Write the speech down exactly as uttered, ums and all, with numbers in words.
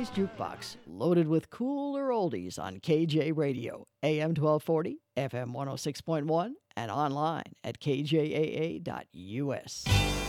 Blues Jukebox, loaded with cooler oldies on K J Radio, A M twelve forty, F M one oh six point one, and online at k j a a dot u s.